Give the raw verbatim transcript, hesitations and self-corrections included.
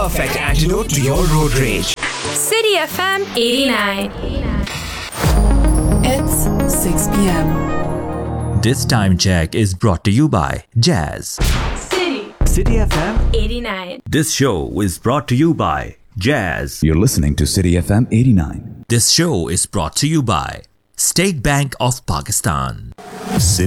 perfect antidote to your road rage. City F M eighty-nine. It's six p.m. This time check is brought to you by Jazz. City City F M. eighty-nine. This show is brought to you by Jazz. You're listening to City F M eighty-nine. This show is brought to you by State Bank of Pakistan.